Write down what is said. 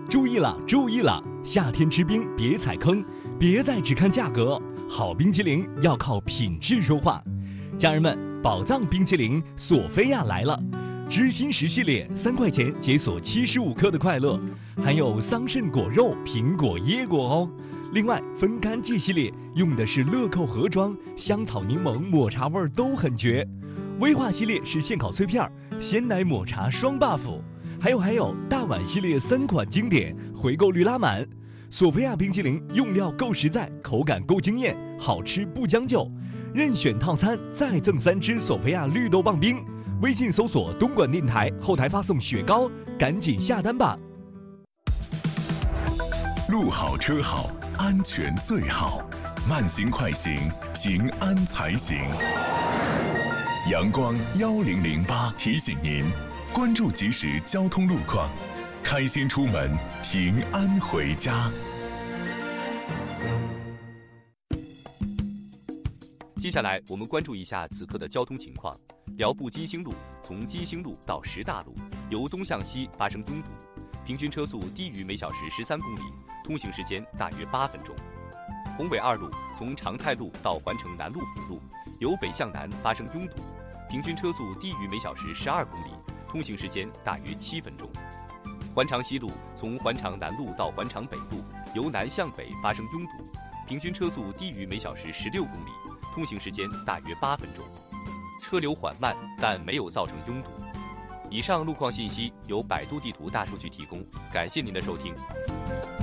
注意了，注意了！夏天吃冰别踩坑，别再只看价格，好冰淇淋要靠品质说话。家人们，宝藏冰淇淋索菲亚来了，知心10系列3块钱解锁75克的快乐，还有桑葚果肉、苹果、椰果哦。另外，分干季系列用的是乐扣盒装，香草、柠檬、抹茶味都很绝。威化系列是现烤脆片，鲜奶抹茶双 buff。还有，大碗系列3款经典，回购率拉满。索菲亚冰淇淋用料够实在，口感够惊艳，好吃不将就。任选套餐再赠3支索菲亚绿豆棒冰。微信搜索东莞电台，后台发送雪糕，赶紧下单吧。 路好车好，安全最好，慢行快行，平安才行。阳光1008提醒您，关注即时交通路况，开心出门，平安回家。 接下来我们关注一下此刻的交通情况。辽埠基兴路从基兴路到石大路，由东向西发生拥堵，平均车速低于每小时13公里，通行时间大约8分钟。宏伟2路从长泰路到环城南路辅路，由北向南发生拥堵，平均车速低于每小时12公里，通行时间大约7分钟。环长西路从环长南路到环长北路，由南向北发生拥堵，平均车速低于每小时16公里，通行时间大约8分钟。车流缓慢，但没有造成拥堵。以上路况信息由百度地图大数据提供，感谢您的收听。